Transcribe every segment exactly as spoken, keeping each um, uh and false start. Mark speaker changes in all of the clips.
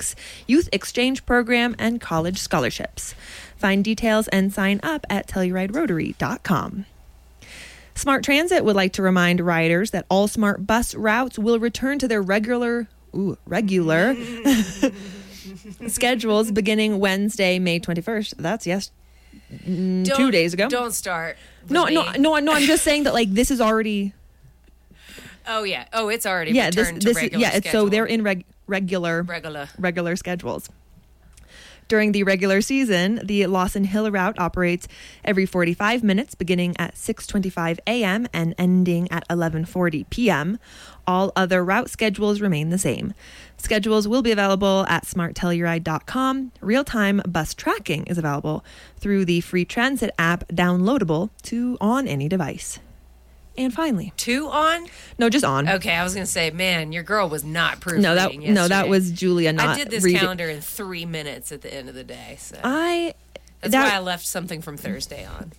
Speaker 1: Parks, Youth Exchange Program, and college scholarships. Find details and sign up at telluride rotary dot com. Smart Transit would like to remind riders that all Smart Bus routes will return to their regular, ooh, regular schedules beginning Wednesday, May twenty-first. That's yes, mm, two days ago.
Speaker 2: Don't start.
Speaker 1: No,
Speaker 2: me.
Speaker 1: no, no, no. I'm just saying that like this is already.
Speaker 2: Oh yeah. Oh, it's already
Speaker 1: Yeah, this,
Speaker 2: returned to
Speaker 1: this is,
Speaker 2: regular
Speaker 1: yeah. It's,
Speaker 2: schedule.
Speaker 1: so they're in reg, regular,
Speaker 2: regular,
Speaker 1: regular schedules. During the regular season, the Lawson Hill route operates every forty-five minutes, beginning at six twenty-five a.m. and ending at eleven forty p.m. All other route schedules remain the same. Schedules will be available at smart telluride dot com. Real-time bus tracking is available through the free transit app, downloadable to on any device. And finally,
Speaker 2: two on?
Speaker 1: No, just on.
Speaker 2: Okay, I was going to say, man, your girl was not proofreading
Speaker 1: No, that
Speaker 2: yesterday.
Speaker 1: no, that was Julia. Not
Speaker 2: I did this
Speaker 1: reading.
Speaker 2: calendar in three minutes at the end of the day. So
Speaker 1: I.
Speaker 2: That's
Speaker 1: that,
Speaker 2: why I left something from Thursday on.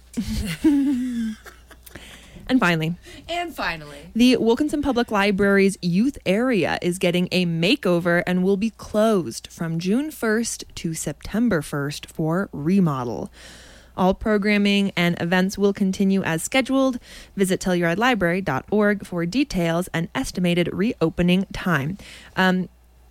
Speaker 1: And finally.
Speaker 2: And finally.
Speaker 1: The Wilkinson Public Library's youth area is getting a makeover and will be closed from June first to September first for remodel. All programming and events will continue as scheduled. Visit telluride library dot org for details and estimated reopening time. Um,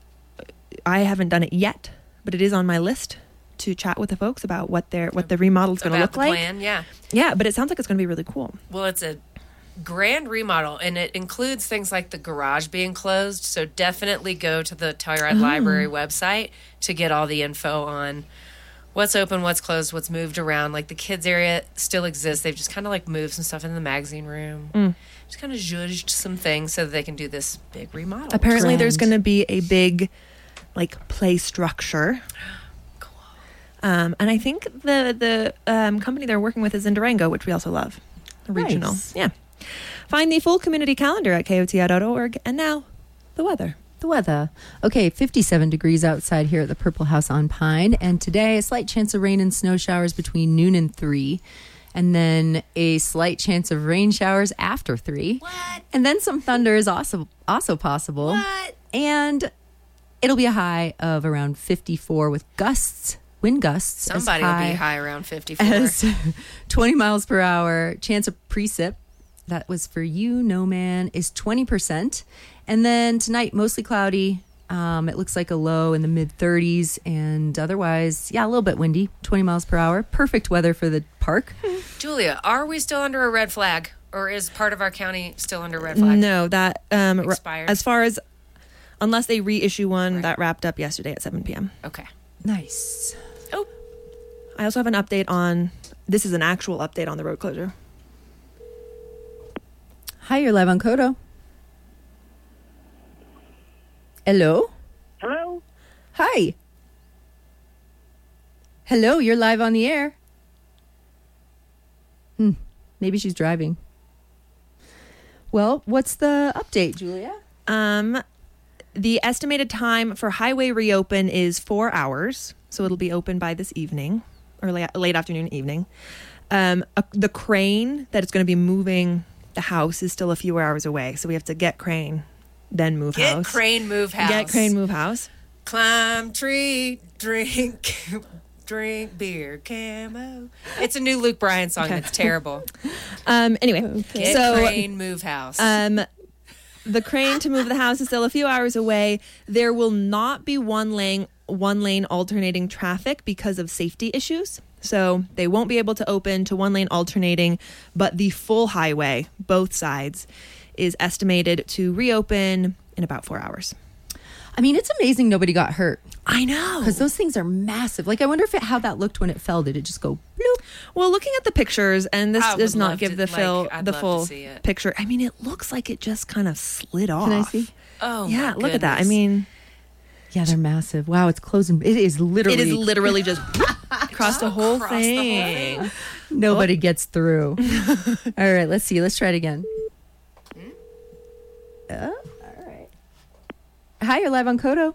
Speaker 1: I haven't done it yet, but it is on my list to chat with the folks about what their what the remodel is going to look
Speaker 2: the
Speaker 1: like.
Speaker 2: Plan, yeah.
Speaker 1: Yeah, but it sounds like it's going to be really cool.
Speaker 2: Well, it's a grand remodel, and it includes things like the garage being closed. So definitely go to the Telluride
Speaker 1: Oh.
Speaker 2: Library website to get all the info on what's open, what's closed, what's moved around. Like the kids area still exists. They've just kind of like moved some stuff in the magazine room.
Speaker 1: Mm.
Speaker 2: Just kind of zhuzhed some things so that they can do this big remodel.
Speaker 1: Apparently, there's
Speaker 3: Grand.
Speaker 1: going to be a big, like, play structure.
Speaker 2: Cool.
Speaker 1: Um, and I think the the um, company they're working with is in Durango, which we also love. Regional.
Speaker 3: Nice.
Speaker 1: Yeah. Find the full community calendar at K O T I dot org. And now, the weather.
Speaker 3: The weather. Okay, fifty-seven degrees outside here at the Purple House on Pine. And today, a slight chance of rain and snow showers between noon and three. And then a slight chance of rain showers after three.
Speaker 2: What?
Speaker 3: And then some thunder is also, also possible.
Speaker 2: What?
Speaker 3: And it'll be a high of around fifty-four with gusts, wind gusts. as
Speaker 2: Somebody will be
Speaker 3: high
Speaker 2: high around fifty-four.
Speaker 3: as twenty miles per hour. Chance of precip, that was for you, no man, is twenty percent. And then tonight, mostly cloudy. Um, it looks like a low in the mid thirties, and otherwise, yeah, a little bit windy, twenty miles per hour. Perfect weather for the park.
Speaker 2: Julia, are we still under a red flag? Or is part of our county still under red flag?
Speaker 1: No, that, um, ra-
Speaker 2: Expired?
Speaker 1: as far as, unless they reissue one,
Speaker 2: Right.
Speaker 1: that wrapped up yesterday at seven p.m.
Speaker 2: Okay.
Speaker 3: Nice.
Speaker 2: Oh,
Speaker 1: I also have an update on, this is an actual update on the road closure.
Speaker 3: Hi, you're live on Kodo. Hello?
Speaker 4: Hello?
Speaker 3: Hi. Hello, you're live on the air. Hmm, maybe she's driving. Well, what's the update, Julia?
Speaker 1: Um, the estimated time for highway reopen is four hours. So it'll be open by this evening or late, late afternoon, evening. Um, a, the crane that is going to be moving the house is still a few hours away. So we have to get crane, then move
Speaker 2: get
Speaker 1: house.
Speaker 2: crane, move house.
Speaker 1: Get crane, move house.
Speaker 2: Climb tree, drink, drink beer, camo. It's a new Luke Bryan song.
Speaker 1: Okay.
Speaker 2: That's terrible.
Speaker 1: Um, anyway,
Speaker 2: Get
Speaker 1: so
Speaker 2: crane, move house.
Speaker 1: um, the crane to move the house is still a few hours away. There will not be one lane, one lane alternating traffic because of safety issues. So they won't be able to open to one lane alternating, but the full highway, both sides, is estimated to reopen in about four hours.
Speaker 3: I mean, it's amazing nobody got hurt
Speaker 1: I know.
Speaker 3: because those things are massive. Like, I wonder if it, how that looked when it fell. Did it just go bloop?
Speaker 1: Well, looking at the pictures, and this
Speaker 2: I
Speaker 1: does
Speaker 2: would
Speaker 1: not
Speaker 2: love
Speaker 1: give
Speaker 2: to-
Speaker 1: the
Speaker 2: like,
Speaker 1: fill,
Speaker 2: I'd
Speaker 1: the
Speaker 2: love to
Speaker 1: full
Speaker 2: see it.
Speaker 1: picture. I mean, it looks like it just kind of slid off.
Speaker 3: Can I see?
Speaker 2: oh,
Speaker 1: Yeah,
Speaker 2: my
Speaker 1: look at that. I
Speaker 2: goodness.
Speaker 1: mean,
Speaker 3: Yeah, they're massive. Wow, it's closing. It is literally.
Speaker 1: it is literally just across the whole
Speaker 2: Across the whole
Speaker 1: thing.
Speaker 2: thing.
Speaker 3: Nobody gets through. All right, let's see. Let's try it again. Uh, all right. Hi, you're live on Kodo.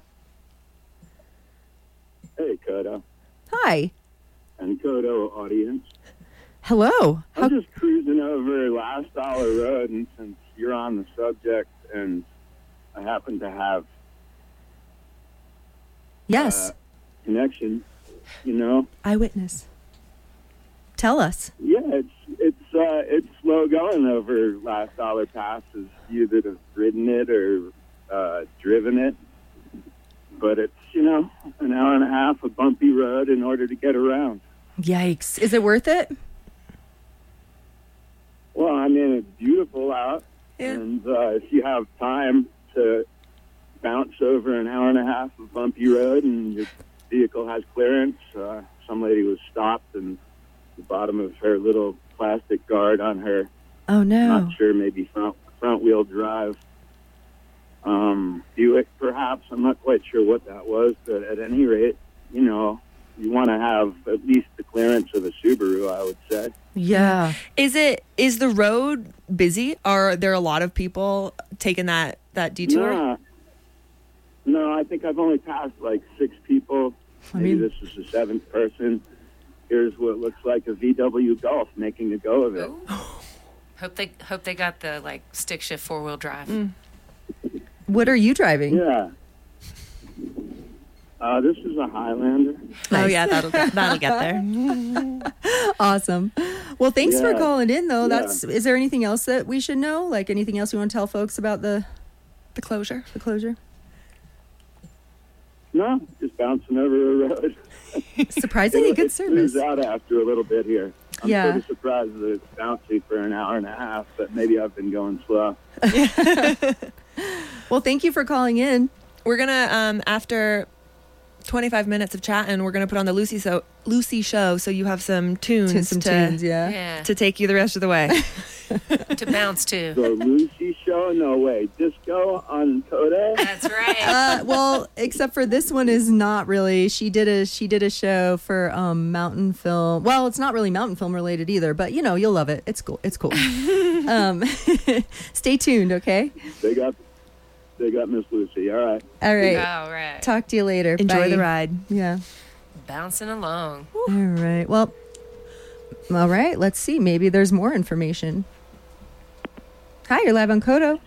Speaker 4: Hey, Kodo.
Speaker 3: Hi.
Speaker 4: And Kodo audience.
Speaker 3: Hello. How,
Speaker 4: I'm just cruising over Last Dollar Road, and since you're on the subject, and I happen to have
Speaker 3: Yes.
Speaker 4: uh, connection. You know,
Speaker 3: Eyewitness. Tell us.
Speaker 4: yeah, it's it's uh, it's slow going over Last Dollar Pass. As you that have ridden it or uh, driven it, but it's you know an hour and a half of bumpy road in order to get around.
Speaker 3: Yikes. Is it worth it?
Speaker 4: Well, I mean, it's beautiful out,
Speaker 1: Yeah.
Speaker 4: and uh, if you have time to bounce over an hour and a half of bumpy road and your vehicle has clearance, uh, some lady was stopped and the bottom of her little plastic guard on her,
Speaker 3: Oh, no.
Speaker 4: not sure, maybe front front wheel drive um, Buick, perhaps. I'm not quite sure what that was, but at any rate, you know, you want to have at least the clearance of a Subaru, I would say.
Speaker 3: Yeah.
Speaker 1: Is it is the road busy? Are there a lot of people taking that that detour?
Speaker 4: No, no, I think I've only passed like six people.
Speaker 3: I
Speaker 4: Maybe
Speaker 3: mean-
Speaker 4: this is the seventh person. Here's what looks like a V W Golf making a go of it.
Speaker 2: Hope they hope they got the like stick shift four wheel drive.
Speaker 3: Mm. What are you driving?
Speaker 4: Yeah. Uh, this is a Highlander.
Speaker 1: Oh
Speaker 3: Nice.
Speaker 1: yeah, that'll that'll get there.
Speaker 3: Awesome. Well, thanks for
Speaker 4: Yeah.
Speaker 3: calling in, though.
Speaker 4: Yeah.
Speaker 3: That's. Is there anything else that we should know? Like anything else you want to tell folks about the
Speaker 1: The closure.
Speaker 3: the closure?
Speaker 4: No, just bouncing over a road.
Speaker 3: Surprisingly
Speaker 4: It-
Speaker 3: good
Speaker 4: it
Speaker 3: service.
Speaker 4: smooths out after a little bit here. I'm
Speaker 3: Yeah.
Speaker 4: sort of surprised that it's bouncy for an hour and a half, but maybe I've been going slow.
Speaker 3: Well, thank you for calling in.
Speaker 1: We're gonna um after twenty-five minutes of chatting, we're gonna put on the Lucy so Lucy show, so you have some tunes
Speaker 3: To some
Speaker 1: to
Speaker 3: tunes, yeah.
Speaker 2: Yeah,
Speaker 1: to take you the rest of the way.
Speaker 2: to bounce to.
Speaker 4: The Lucy Show? No way. Disco on Kodak?
Speaker 2: That's right.
Speaker 3: Uh, well, except for this one is not really. She did a she did a show for um mountain film. Well, it's not really mountain film related either, but you know you'll love it. It's cool. It's cool. um, stay tuned, okay?
Speaker 4: They got, they got Miss Lucy. All right.
Speaker 3: All right.
Speaker 2: All right.
Speaker 3: Talk to you later.
Speaker 1: Enjoy
Speaker 3: Bye.
Speaker 1: the ride.
Speaker 3: Yeah.
Speaker 2: Bouncing along.
Speaker 3: All right. Well. All right. Let's see. Maybe there's more information. Hi, you're live on Kodo.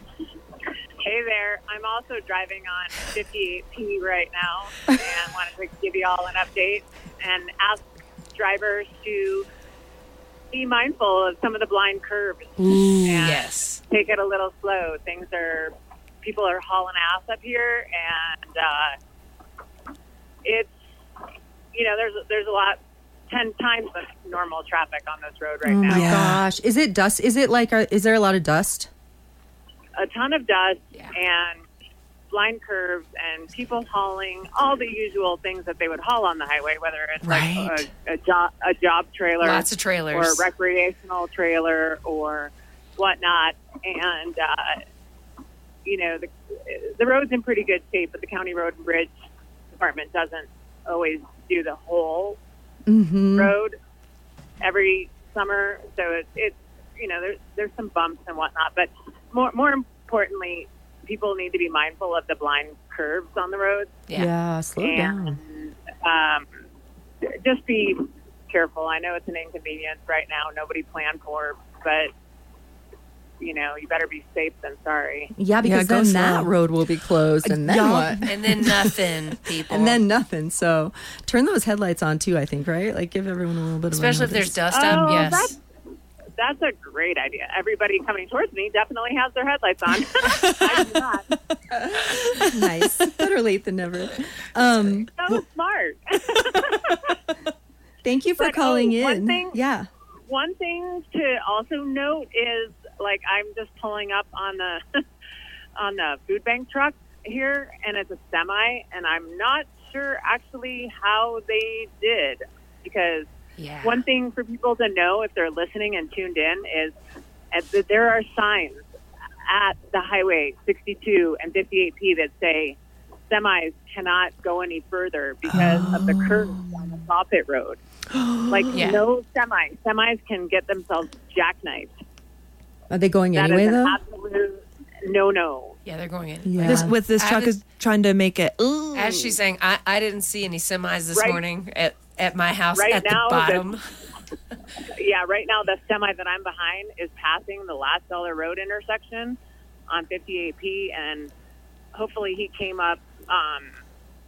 Speaker 5: Hey there. I'm also driving on fifty-eight P right now and wanted to give you all an update and ask drivers to be mindful of some of the blind curves and
Speaker 2: Yes.
Speaker 5: take it a little slow. Things are, people are hauling ass up here and uh, it's, you know, there's, there's a lot, ten times the normal traffic on this road right
Speaker 3: Oh
Speaker 5: now.
Speaker 3: my
Speaker 1: Yeah.
Speaker 3: gosh. Is it dust? Is it like, a, is there a lot of dust?
Speaker 5: A ton of dust
Speaker 2: Yeah.
Speaker 5: and blind curves and people hauling all the usual things that they would haul on the highway, whether it's
Speaker 1: Right.
Speaker 5: like a, a job a job trailer
Speaker 2: Lots of
Speaker 5: or
Speaker 2: trailers.
Speaker 5: a recreational trailer or whatnot. And uh, you know the the road's in pretty good shape, but the county road and bridge department doesn't always do the whole
Speaker 3: Mm-hmm.
Speaker 5: road every summer, so it's it's you know there's there's some bumps and whatnot, but more more importantly, people need to be mindful of the blind curves on the road
Speaker 2: Yeah.
Speaker 3: Yeah. Slow down.
Speaker 5: and um, just be careful. I know it's an inconvenience right now, nobody planned for, but you know you better be safe than sorry.
Speaker 3: Yeah, because
Speaker 1: go
Speaker 3: then that
Speaker 1: slow.
Speaker 3: road will be closed, and then
Speaker 1: Yeah.
Speaker 3: what?
Speaker 2: And then nothing, people.
Speaker 3: And then nothing. So turn those headlights on too. I think, right? Like give everyone a little bit of.
Speaker 2: especially
Speaker 3: a
Speaker 2: if there's
Speaker 3: notice.
Speaker 2: dust up.
Speaker 5: Oh,
Speaker 2: Yes.
Speaker 5: that's that's a great idea. Everybody coming towards me definitely has their headlights on. I do not.
Speaker 3: Nice. Better late than never. Um,
Speaker 5: So smart.
Speaker 3: thank you for
Speaker 5: But, oh,
Speaker 3: calling in.
Speaker 5: one thing-
Speaker 3: yeah.
Speaker 5: One thing to also note is, like, I'm just pulling up on the on the food bank truck here, and it's a semi, and I'm not sure actually how they did, because
Speaker 2: Yeah.
Speaker 5: one thing for people to know if they're listening and tuned in is uh, that there are signs at the highway sixty-two and fifty-eight P that say semis cannot go any further because of the curves on the saw pit road. Like
Speaker 2: Yeah.
Speaker 5: no semi. Semis can get themselves jackknifed.
Speaker 3: Are they going
Speaker 5: That
Speaker 3: anyway
Speaker 5: is an
Speaker 3: though?
Speaker 5: absolute no-no.
Speaker 2: Yeah, they're going in.
Speaker 3: Yeah.
Speaker 1: This with this
Speaker 2: I
Speaker 1: truck
Speaker 2: was-
Speaker 1: is trying to make it. Ooh.
Speaker 2: As she's saying, I, I didn't see any semis this
Speaker 5: Right.
Speaker 2: morning at, at my house
Speaker 5: Right
Speaker 2: at the
Speaker 5: now, the-
Speaker 2: bottom.
Speaker 5: Yeah, right now the semi that I'm behind is passing the Last Dollar Road intersection on fifty-eight P, and hopefully he came up um,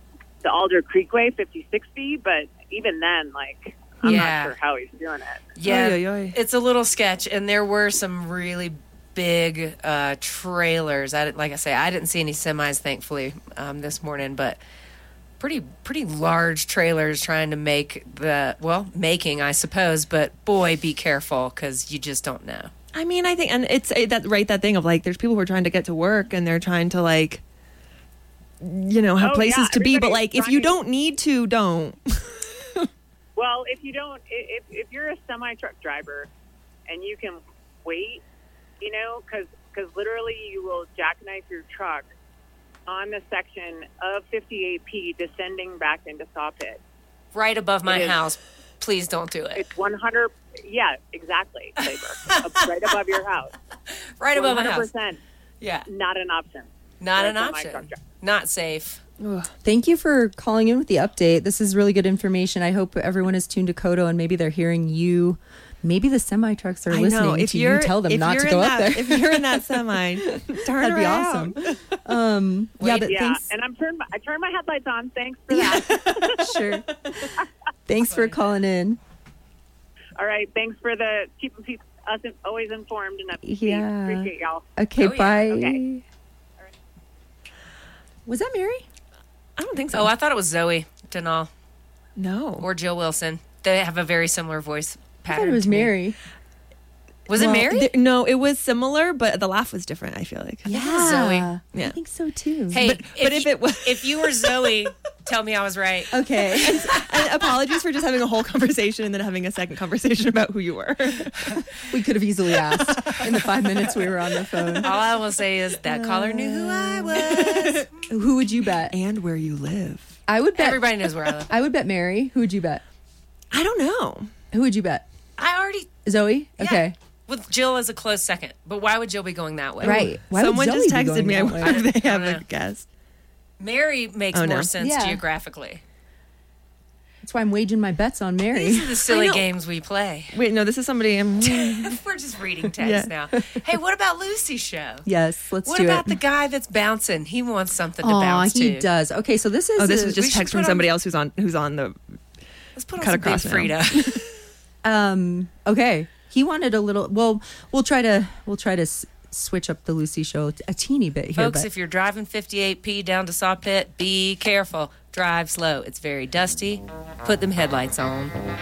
Speaker 5: the Alder Creekway, fifty-six B, but even then, like, I'm
Speaker 2: Yeah.
Speaker 5: not sure how he's doing it.
Speaker 2: Yeah,
Speaker 1: Oy, oy, oy.
Speaker 2: it's a little sketch, and there were some really big uh, trailers. I, didn't- like I say, I didn't see any semis, thankfully, um, this morning, but pretty pretty large trailers trying to make the, well, making, I suppose, but boy, be careful, because you just don't know.
Speaker 1: I mean, I think, and it's uh, that right that thing of like, there's people who are trying to get to work and they're trying to like, you know, have
Speaker 5: Oh,
Speaker 1: places
Speaker 5: yeah,
Speaker 1: to be. But
Speaker 5: everybody's
Speaker 1: like, if you
Speaker 5: trying-
Speaker 1: don't need to, don't.
Speaker 5: Well, if you don't, i- if, if you're a semi truck driver and you can wait, you know, because literally you will jackknife your truck on the section of fifty-eight P descending back into Sawpit.
Speaker 2: Right above my
Speaker 5: It is.
Speaker 2: house. Please don't do it.
Speaker 5: It's one hundred. Yeah, exactly. Labor Up right above your house.
Speaker 2: Right above my
Speaker 5: one hundred
Speaker 2: house.
Speaker 5: percent
Speaker 2: Yeah,
Speaker 5: not an option.
Speaker 2: not
Speaker 5: for a
Speaker 2: an
Speaker 5: semi-truck
Speaker 2: option.
Speaker 5: driver.
Speaker 2: Not safe.
Speaker 3: Thank you for calling in with the update. This is really good information. I hope everyone is tuned to Kodo and maybe they're hearing you. Maybe the semi trucks are
Speaker 1: I
Speaker 3: listening
Speaker 1: know. If
Speaker 3: to
Speaker 1: you're,
Speaker 3: you tell them
Speaker 1: if
Speaker 3: not
Speaker 1: you're
Speaker 3: to
Speaker 1: in
Speaker 3: go
Speaker 1: that,
Speaker 3: up there.
Speaker 1: If you're in that semi, turn
Speaker 3: That'd be
Speaker 1: around.
Speaker 3: awesome. Um, yeah,
Speaker 2: Wait,
Speaker 3: but
Speaker 5: Yeah,
Speaker 3: thanks.
Speaker 5: and I'm turned. I turned my headlights on. Thanks for that.
Speaker 3: Sure. Thanks for calling in.
Speaker 5: All right. Thanks for the keeping people, us in- always informed and up to speed.
Speaker 3: Yeah.
Speaker 5: Appreciate y'all.
Speaker 3: Okay,
Speaker 2: Oh, yeah.
Speaker 3: bye.
Speaker 5: Okay.
Speaker 3: Was that Mary?
Speaker 1: I don't think so.
Speaker 2: Oh, I thought it was Zoe Denal
Speaker 1: no.
Speaker 2: or Jill Wilson. They have a very similar voice
Speaker 3: I
Speaker 2: pattern.
Speaker 3: thought it was
Speaker 2: to me.
Speaker 3: Mary.
Speaker 2: Was it
Speaker 1: Well,
Speaker 2: Mary?
Speaker 1: th- no, it was similar, but the laugh was different. I feel like.
Speaker 3: Yeah.
Speaker 2: Zoe.
Speaker 3: I
Speaker 1: Yeah.
Speaker 3: think so too.
Speaker 2: Hey,
Speaker 1: But- but if
Speaker 2: you-
Speaker 1: it was-
Speaker 2: if you were Zoe, tell me I was right.
Speaker 3: Okay.
Speaker 1: And apologies for just having a whole conversation and then having a second conversation about who you were.
Speaker 3: We could have easily asked in the five minutes we were on the phone.
Speaker 2: All I will say is that caller knew who I was.
Speaker 3: Who would you bet?
Speaker 1: And where you live.
Speaker 3: I would bet.
Speaker 2: Everybody knows where I live.
Speaker 3: I would bet Mary. Who would you bet?
Speaker 1: I don't know.
Speaker 3: Who would you bet?
Speaker 2: I already
Speaker 3: Zoe?
Speaker 2: yeah,
Speaker 3: Okay.
Speaker 2: with Jill as a close second. But why would Jill be going that way?
Speaker 3: Right. Why would
Speaker 1: Someone
Speaker 3: Zoe
Speaker 1: just
Speaker 3: be
Speaker 1: texted
Speaker 3: going
Speaker 1: me. I
Speaker 3: that way?
Speaker 1: wonder if they have
Speaker 2: I don't
Speaker 1: a
Speaker 2: know.
Speaker 1: guess.
Speaker 2: Mary makes
Speaker 1: Oh, no.
Speaker 2: more sense
Speaker 3: Yeah.
Speaker 2: geographically.
Speaker 3: That's why I'm waging my bets on Mary.
Speaker 2: These are the silly
Speaker 1: I know.
Speaker 2: games we play.
Speaker 1: Wait, no, this is somebody. Um,
Speaker 2: We're just reading text now. Hey, what about Lucy's show?
Speaker 3: Yes, let's
Speaker 2: What
Speaker 3: do
Speaker 2: about
Speaker 3: it.
Speaker 2: the guy that's bouncing? He wants something to
Speaker 3: Aw,
Speaker 2: bounce
Speaker 3: he
Speaker 2: to.
Speaker 3: does. Okay, so this is
Speaker 1: oh, this
Speaker 3: a-
Speaker 1: was
Speaker 2: we
Speaker 1: just
Speaker 2: should
Speaker 1: text from
Speaker 2: put on-
Speaker 1: somebody else who's on who's on the.
Speaker 2: Let's put on
Speaker 1: Cut
Speaker 2: some Big
Speaker 1: across now.
Speaker 2: Frida.
Speaker 3: um okay. He wanted a little. Well, we'll try to we'll try to s- switch up the Lucy show a teeny bit here.
Speaker 2: Folks,
Speaker 3: but
Speaker 2: if you're driving fifty-eight P down to Sawpit, be careful. Drive slow. It's very dusty. Put them headlights on.